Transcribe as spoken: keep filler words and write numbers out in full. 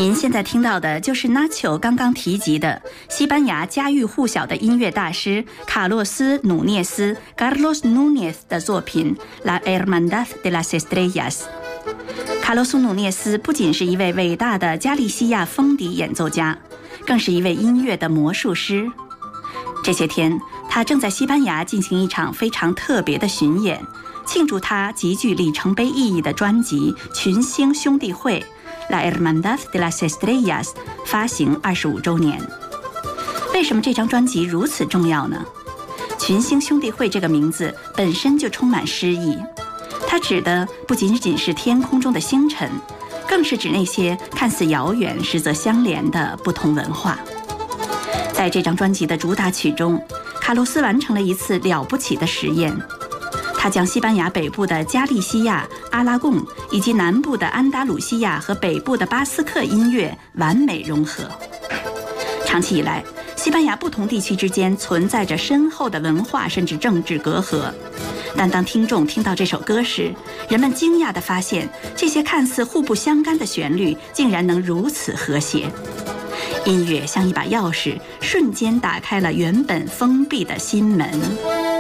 您现在听到的就是纳丘刚刚提及的西班牙家喻户晓的音乐大师卡洛斯·努涅斯 （Carlos Núñez） 的作品《La Hermandad de las Estrellas》。卡洛斯·努涅斯不仅是一位伟大的加利西亚风笛演奏家，更是一位音乐的魔术师。这些天，他正在西班牙进行一场非常特别的巡演，庆祝他极具里程碑意义的专辑《群星兄弟会》La Hermandad de las Estrellas 发行二十五周年。为什么这张专辑如此重要呢？群星兄弟会这个名字本身就充满诗意，它指的不仅仅是天空中的星辰，更是指那些看似遥远实则相连的不同文化。在这张专辑的主打曲中，卡洛斯完成了一次了不起的实验。他将西班牙北部的加利西亚、阿拉贡以及南部的安达鲁西亚和北部的巴斯克音乐完美融合。长期以来，西班牙不同地区之间存在着深厚的文化甚至政治隔阂，但当听众听到这首歌时，人们惊讶地发现，这些看似互不相干的旋律竟然能如此和谐。音乐像一把钥匙，瞬间打开了原本封闭的心门。